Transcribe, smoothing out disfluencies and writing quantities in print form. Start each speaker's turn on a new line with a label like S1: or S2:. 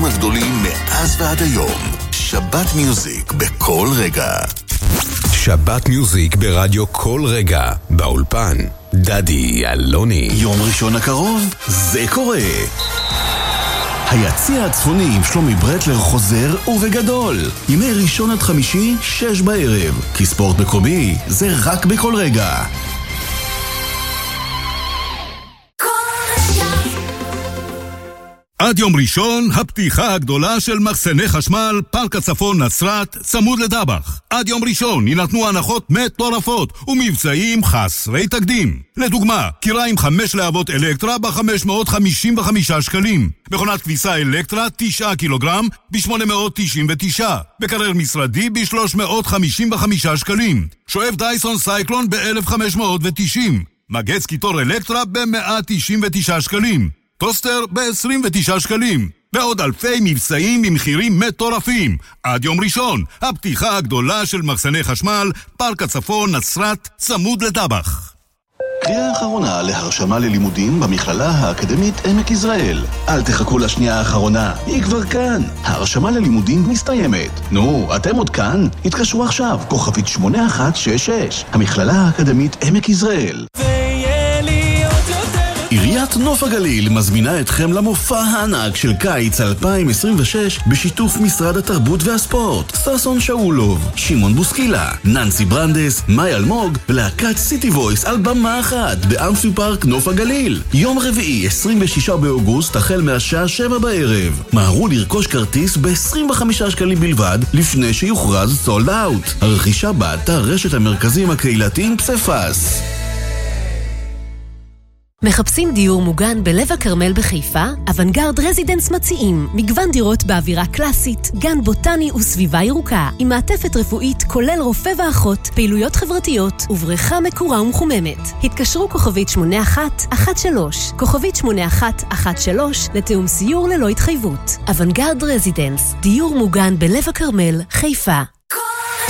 S1: ההיטים הגדולים מאז ועד היום. שבת מיוזיק בכל רגע.
S2: שבת מיוזיק ברדיו כל רגע. באולפן דדי אלוני.
S1: יום ראשון הקרוב זה קורה. היציע הצפוני עם שלומי ברטלר חוזר ובגדול. ימי ראשון עד חמישי, 6 בערב. כי ספורט מקומי זה רק בכל רגע.
S3: עד יום ראשון, הפתיחה הגדולה של מחסני חשמל, פארק הצפון נצרת, צמוד לדבח. עד יום ראשון יינתנו הנחות מטורפות ומבצעים חסרי תקדים. לדוגמה, קיריים 5 להבות אלקטרה ב-555 שקלים. מכונת כביסה אלקטרה 9 קילוגרם ב-899. בקרר משרדי ב-355 שקלים. שואף דייסון סייקלון ב-1590. מגץ קיטור אלקטרה ב-199 שקלים. טוסטר ב-29 שקלים, ועוד אלפי מבצעים במחירים מטורפים. עד יום ראשון, הפתיחה הגדולה של מחסני חשמל, פארק הצפון נצרת, צמוד לדבח.
S1: קריאה האחרונה להרשמה ללימודים במכללה האקדמית עמק יזרעאל. אל תחכו לשנייה האחרונה, היא כבר כאן. ההרשמה ללימודים מסתיימת. נו, אתם עוד כאן? התקשרו עכשיו, כוכבית 8166. המכללה האקדמית עמק יזרעאל. עיריית נוף הגליל מזמינה אתכם למופע הענק של קיץ 2026 בשיתוף משרד התרבות והספורט. ששון שאולוב, שמעון בוסקילה, ננסי ברנדס, מאי אלמוג ולהקת סיטי וויס על במה אחת באמפי פארק נוף הגליל. יום רביעי 26 באוגוסט החל מהשעה 7 בערב. מהרו לרכוש כרטיס ב-25 שקלים בלבד לפני שיוכרז סולד אאוט. הרכישה באתר רשת המרכזים הקהילתיים פספס.
S4: מחפשים דיור מוגן בלב הכרמל בחיפה? אוונגרד רזידנס מציעים מגוון דירות באווירה קלאסית, גן בוטני וסביבה ירוקה, עם מעטפת רפואית כולל רופא ואחות, פעילויות חברתיות ובריכה מקורה ומחוממת. התקשרו כוכבית 8113, כוכבית 8113 לתאום סיור ללא התחייבות. אוונגרד רזידנס, דיור מוגן בלב הכרמל, חיפה.